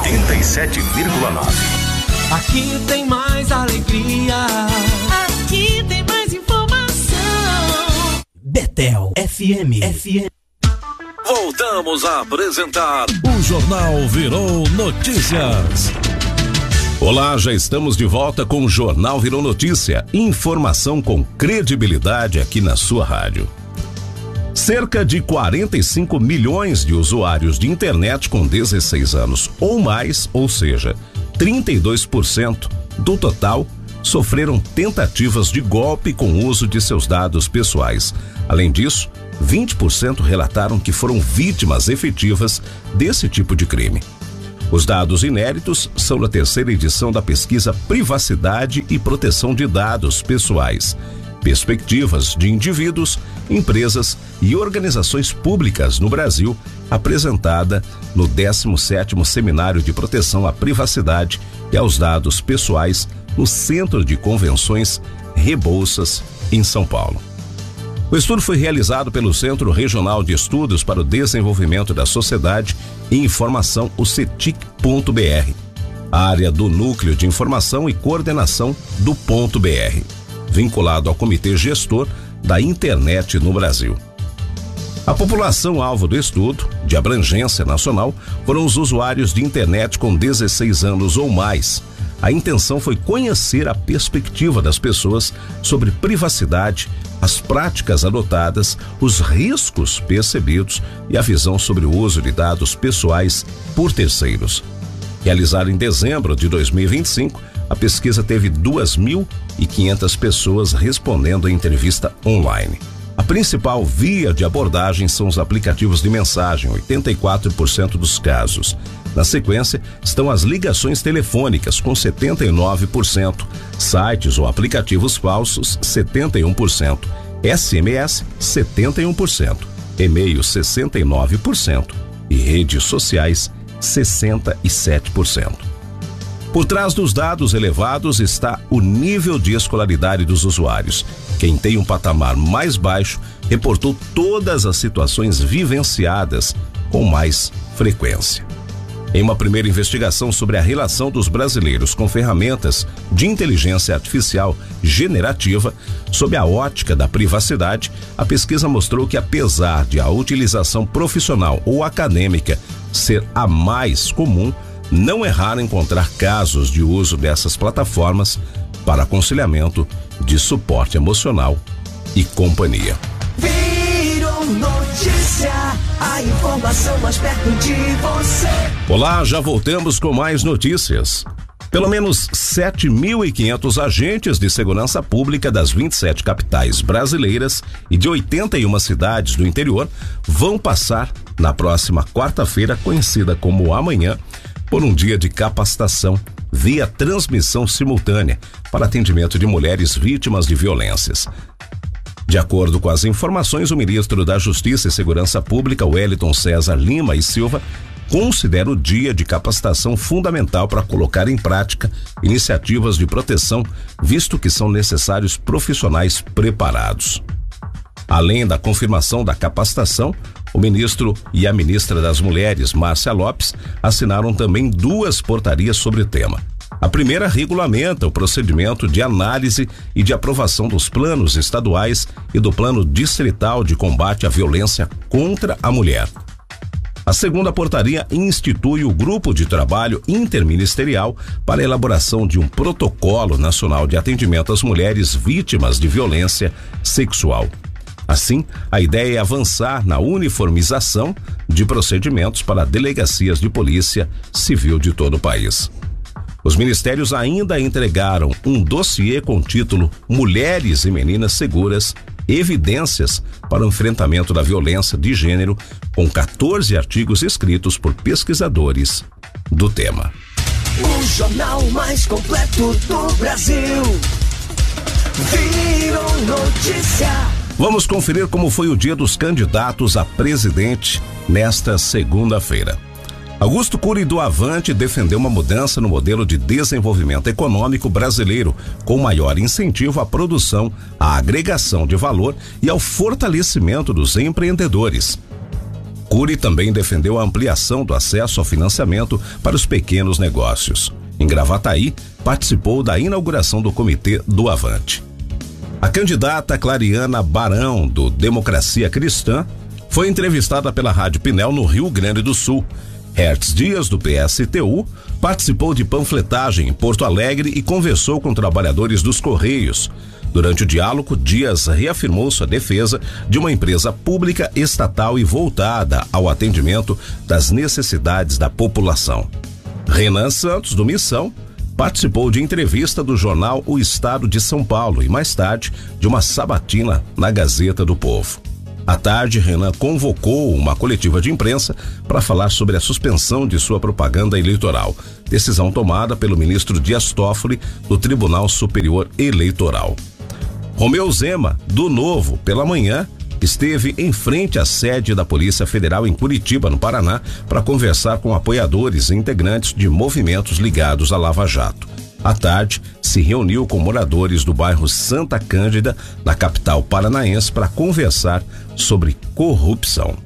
87,9. Aqui tem mais alegria. Aqui tem mais informação. Betel FM. Voltamos a apresentar o Jornal Virou Notícias. Olá, já estamos de volta com o Jornal Virou Notícia. Informação com credibilidade aqui na sua rádio. Cerca de 45 milhões de usuários de internet com 16 anos ou mais, ou seja, 32% do total, sofreram tentativas de golpe com o uso de seus dados pessoais. Além disso, 20% relataram que foram vítimas efetivas desse tipo de crime. Os dados inéditos são da terceira edição da pesquisa Privacidade e Proteção de Dados Pessoais, Perspectivas de Indivíduos, Empresas e Organizações Públicas no Brasil, apresentada no 17º Seminário de Proteção à Privacidade e aos Dados Pessoais no Centro de Convenções Rebouças, em São Paulo. O estudo foi realizado pelo Centro Regional de Estudos para o Desenvolvimento da Sociedade e Informação, o CETIC.br, área do Núcleo de Informação e Coordenação do .br, vinculado ao Comitê Gestor da Internet no Brasil. A população alvo do estudo, de abrangência nacional, foram os usuários de internet com 16 anos ou mais. A intenção foi conhecer a perspectiva das pessoas sobre privacidade, as práticas adotadas, os riscos percebidos e a visão sobre o uso de dados pessoais por terceiros. Realizada em dezembro de 2025, a pesquisa teve 2.500 pessoas respondendo à entrevista online. A principal via de abordagem são os aplicativos de mensagem, 84% dos casos. Na sequência, estão as ligações telefônicas, com 79%, sites ou aplicativos falsos, 71%, SMS, 71%, e-mail, 69% e redes sociais, 67%. Por trás dos dados elevados está o nível de escolaridade dos usuários. Quem tem um patamar mais baixo reportou todas as situações vivenciadas com mais frequência. Em uma primeira investigação sobre a relação dos brasileiros com ferramentas de inteligência artificial generativa, sob a ótica da privacidade, a pesquisa mostrou que, apesar de a utilização profissional ou acadêmica ser a mais comum, não é raro encontrar casos de uso dessas plataformas para aconselhamento, de suporte emocional e companhia. Virou Notícia, a informação mais perto de você. Olá, já voltamos com mais notícias. Pelo menos 7.500 agentes de segurança pública das 27 capitais brasileiras e de 81 cidades do interior vão passar na próxima quarta-feira, conhecida como amanhã, por um dia de capacitação via transmissão simultânea para atendimento de mulheres vítimas de violências. De acordo com as informações, o ministro da Justiça e Segurança Pública, Wellington César Lima e Silva, considera o dia de capacitação fundamental para colocar em prática iniciativas de proteção, visto que são necessários profissionais preparados. Além da confirmação da capacitação, o ministro e a ministra das Mulheres, Márcia Lopes, assinaram também 2 portarias sobre o tema. A primeira regulamenta o procedimento de análise e de aprovação dos planos estaduais e do plano distrital de combate à violência contra a mulher. A segunda portaria institui o grupo de trabalho interministerial para a elaboração de um protocolo nacional de atendimento às mulheres vítimas de violência sexual. Assim, a ideia é avançar na uniformização de procedimentos para delegacias de polícia civil de todo o país. Os ministérios ainda entregaram um dossiê com o título Mulheres e Meninas Seguras, Evidências para o Enfrentamento da Violência de Gênero, com 14 artigos escritos por pesquisadores do tema. O jornal mais completo do Brasil. Virou Notícia. Vamos conferir como foi o dia dos candidatos a presidente nesta segunda-feira. Augusto Cury do Avante defendeu uma mudança no modelo de desenvolvimento econômico brasileiro, com maior incentivo à produção, à agregação de valor e ao fortalecimento dos empreendedores. Cury também defendeu a ampliação do acesso ao financiamento para os pequenos negócios. Em Gravataí, participou da inauguração do Comitê do Avante. A candidata Clariana Barão, do Democracia Cristã, foi entrevistada pela Rádio Pinel no Rio Grande do Sul. Hertz Dias, do PSTU, participou de panfletagem em Porto Alegre e conversou com trabalhadores dos Correios. Durante o diálogo, Dias reafirmou sua defesa de uma empresa pública estatal e voltada ao atendimento das necessidades da população. Renan Santos, do Missão, participou de entrevista do jornal O Estado de São Paulo e, mais tarde, de uma sabatina na Gazeta do Povo. À tarde, Renan convocou uma coletiva de imprensa para falar sobre a suspensão de sua propaganda eleitoral, decisão tomada pelo ministro Dias Toffoli do Tribunal Superior Eleitoral. Romeu Zema, do Novo, pela manhã, esteve em frente à sede da Polícia Federal em Curitiba, no Paraná, para conversar com apoiadores e integrantes de movimentos ligados à Lava Jato. À tarde, se reuniu com moradores do bairro Santa Cândida, na capital paranaense, para conversar sobre corrupção.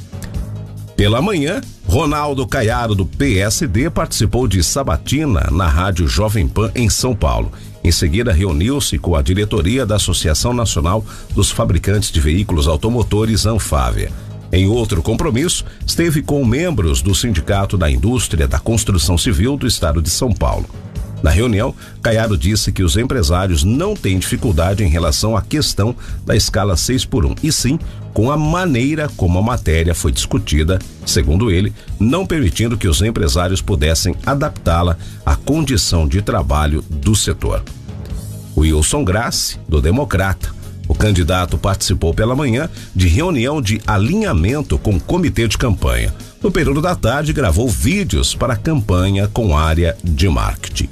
Pela manhã, Ronaldo Caiado, do PSD, participou de sabatina na Rádio Jovem Pan em São Paulo. Em seguida, reuniu-se com a diretoria da Associação Nacional dos Fabricantes de Veículos Automotores, Anfávia. Em outro compromisso, esteve com membros do Sindicato da Indústria da Construção Civil do Estado de São Paulo. Na reunião, Caiado disse que os empresários não têm dificuldade em relação à questão da escala 6x1, e sim com a maneira como a matéria foi discutida, segundo ele, não permitindo que os empresários pudessem adaptá-la à condição de trabalho do setor. Wilson Grassi, do Democrata. O candidato participou pela manhã de reunião de alinhamento com o comitê de campanha. No período da tarde, gravou vídeos para a campanha com área de marketing.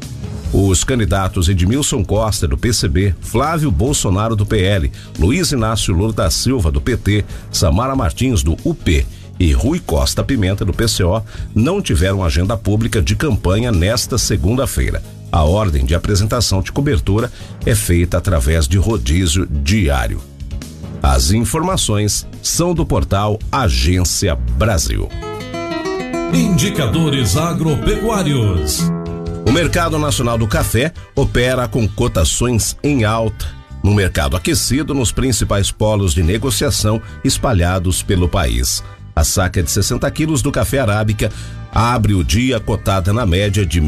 Os candidatos Edmilson Costa, do PCB, Flávio Bolsonaro, do PL, Luiz Inácio Lula da Silva, do PT, Samara Martins, do UP e Rui Costa Pimenta, do PCO, não tiveram agenda pública de campanha nesta segunda-feira. A ordem de apresentação de cobertura é feita através de rodízio diário. As informações são do portal Agência Brasil. Indicadores agropecuários. O mercado nacional do café opera com cotações em alta, no mercado aquecido nos principais polos de negociação espalhados pelo país. A saca de 60 quilos do café arábica abre o dia cotada na média de R$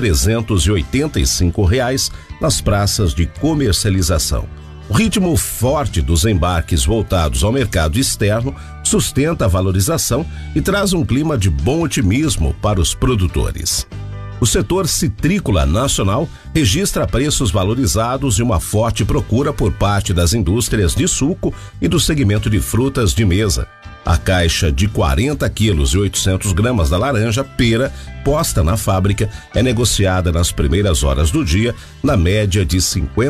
1.385 nas praças de comercialização. O ritmo forte dos embarques voltados ao mercado externo sustenta a valorização e traz um clima de bom otimismo para os produtores. O setor citrícola nacional registra preços valorizados e uma forte procura por parte das indústrias de suco e do segmento de frutas de mesa. A caixa de 40 quilos e 800 gramas da laranja pera, posta na fábrica, é negociada nas primeiras horas do dia na média de R$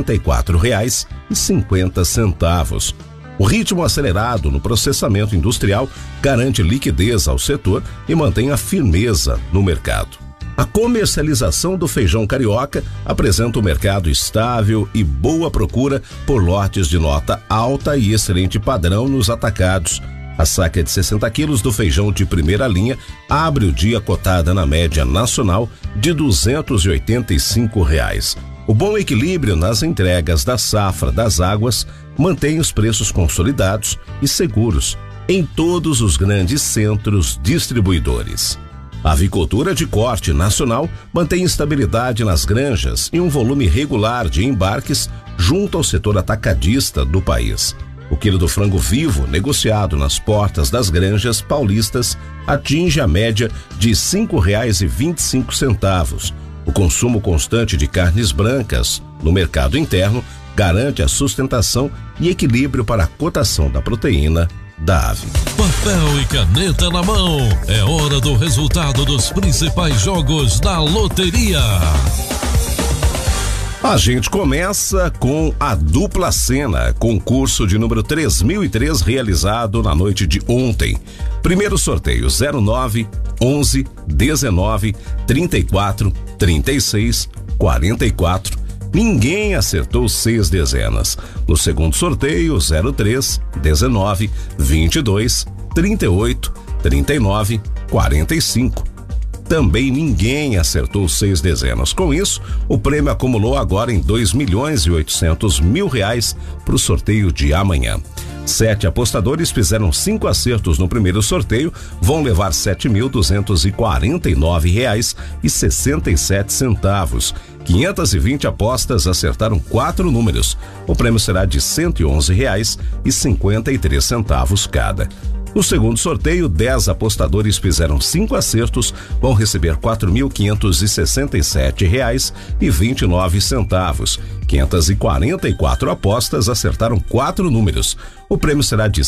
54,50. O ritmo acelerado no processamento industrial garante liquidez ao setor e mantém a firmeza no mercado. A comercialização do feijão carioca apresenta um mercado estável e boa procura por lotes de nota alta e excelente padrão nos atacados. A saca de 60 quilos do feijão de primeira linha abre o dia cotada na média nacional de R$ 285. O bom equilíbrio nas entregas da safra das águas mantém os preços consolidados e seguros em todos os grandes centros distribuidores. A avicultura de corte nacional mantém estabilidade nas granjas e um volume regular de embarques junto ao setor atacadista do país. O quilo do frango vivo, negociado nas portas das granjas paulistas, atinge a média de R$ 5,25. O consumo constante de carnes brancas no mercado interno garante a sustentação e equilíbrio para a cotação da proteína da ave. Papel e caneta na mão, é hora do resultado dos principais jogos da loteria. A gente começa com a Dupla Sena, concurso de número 3003 realizado na noite de ontem. Primeiro sorteio 09, 11, 19, 34, 36, 44. Ninguém acertou 6 dezenas. No segundo sorteio 03, 19, 22, 38, 39, 45. Também ninguém acertou 6 dezenas. Com isso, o prêmio acumulou agora em R$2.800.000 para o sorteio de amanhã. 7 apostadores fizeram 5 acertos no primeiro sorteio, vão levar R$7.249,67. 520 apostas acertaram 4 números. O prêmio será de R$111,53 cada. No segundo sorteio, 10 apostadores fizeram 5 acertos, vão receber R$4.567,29. 544 apostas acertaram 4 números. O prêmio será de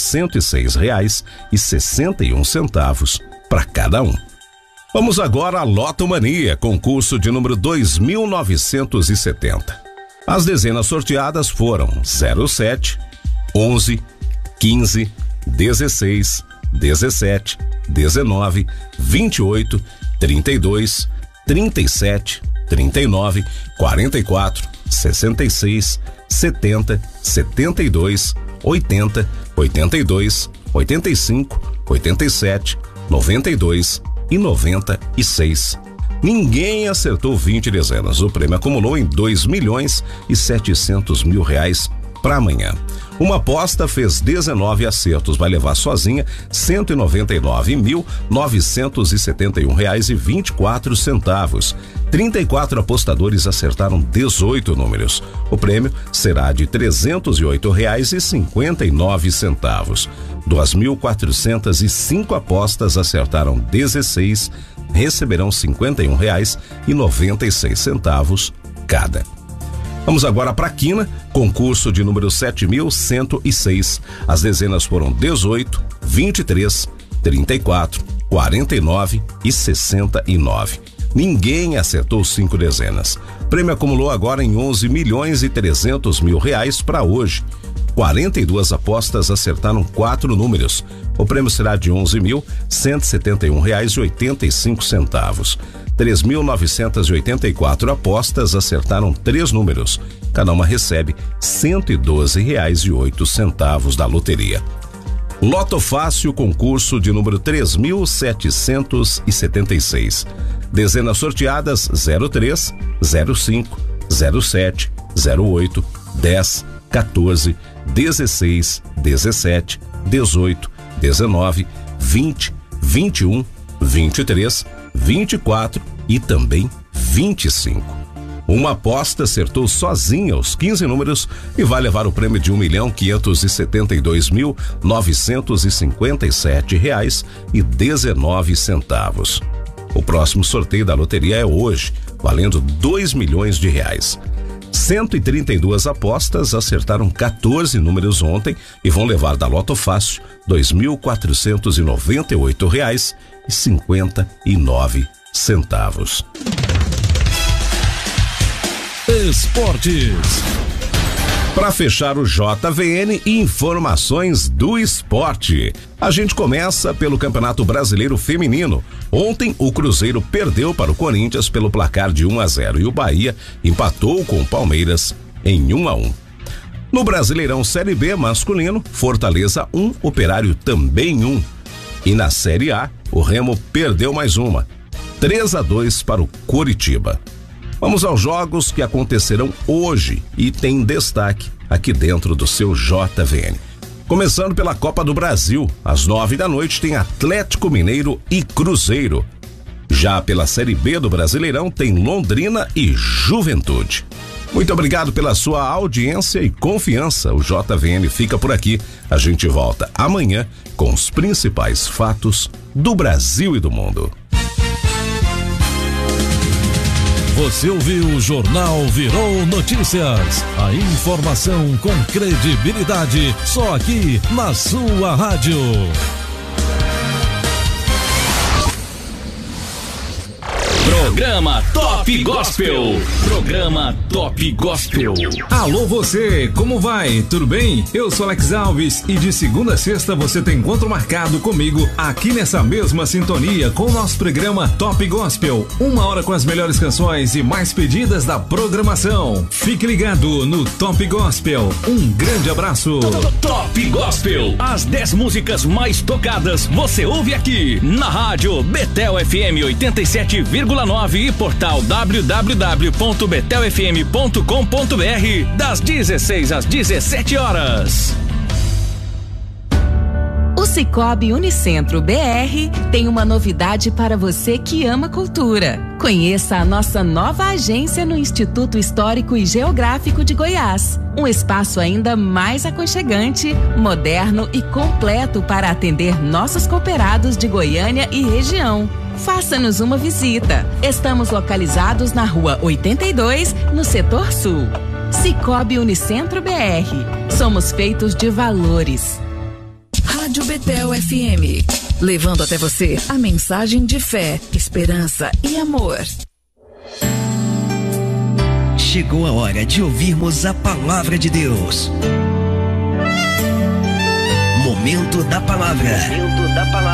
R$106,61 para cada um. Vamos agora à Lotomania, concurso de número 2970. As dezenas sorteadas foram 07, 11, 15, 16, 17, 19, 28, 32, 37, 39, 44, 66, 70, 72, 80, 82, 85, 87, 92 e 96. Ninguém acertou 20 dezenas. O prêmio acumulou em R$2.700.000 para amanhã. Uma aposta fez 19 acertos, vai levar sozinha R$199.971,24. 34 apostadores acertaram 18 números. O prêmio será de R$308,59. 2.405 apostas acertaram 16, receberão R$51,96 cada. Vamos agora para a quina, concurso de número 7.106. As dezenas foram 18, 23, 34, 49 e 69. Ninguém acertou 5 dezenas. O prêmio acumulou agora em R$11.300.000 para hoje. 42 apostas acertaram 4 números. O prêmio será de R$11.171,85. 3.984 apostas acertaram 3 números. Cada uma recebe R$112,08 da loteria. Loto Fácil, concurso de número 3.776. Dezenas sorteadas 03, 05, 07, 08, 10, 14, 16, 17, 18, 19, 20, 21, 23, 24 e também 25. Uma aposta acertou sozinha os 15 números e vai levar o prêmio de R$1.572.957,19. O próximo sorteio da loteria é hoje, valendo R$2 milhões. 132 apostas acertaram 14 números ontem e vão levar da Loto Fácil R$2.498,59. Esportes. Para fechar o JVN, informações do esporte. A gente começa pelo Campeonato Brasileiro Feminino. Ontem o Cruzeiro perdeu para o Corinthians pelo placar de 1-0 e o Bahia empatou com o Palmeiras em 1-1. No Brasileirão Série B masculino, Fortaleza 1, Operário também 1. E na Série A, o Remo perdeu mais uma, 3-2 para o Coritiba. Vamos aos jogos que acontecerão hoje e tem destaque aqui dentro do seu JVN. Começando pela Copa do Brasil, às 9 da noite tem Atlético Mineiro e Cruzeiro. Já pela Série B do Brasileirão tem Londrina e Juventude. Muito obrigado pela sua audiência e confiança. O JVN fica por aqui. A gente volta amanhã com os principais fatos do Brasil e do mundo. Você ouviu o Jornal Virou Notícias. A informação com credibilidade, só aqui na sua rádio. Programa Top Gospel. Programa Top Gospel. Alô você, como vai? Tudo bem? Eu sou Alex Alves e de segunda a sexta você tem encontro marcado comigo aqui nessa mesma sintonia com o nosso programa Top Gospel. 1 hora com as melhores canções e mais pedidas da programação. Fique ligado no Top Gospel. Um grande abraço. Top Gospel. As 10 músicas mais tocadas você ouve aqui na rádio Betel FM 87,9 e portal www.betelfm.com.br das 16 às 17 horas. O Sicoob Unicentro BR tem uma novidade para você que ama cultura. Conheça a nossa nova agência no Instituto Histórico e Geográfico de Goiás. Um espaço ainda mais aconchegante, moderno e completo para atender nossos cooperados de Goiânia e região. Faça-nos uma visita. Estamos localizados na Rua 82, no Setor Sul. Sicoob Unicentro BR. Somos feitos de valores. Rádio Betel FM, levando até você a mensagem de fé, esperança e amor. Chegou a hora de ouvirmos a palavra de Deus. Momento da palavra.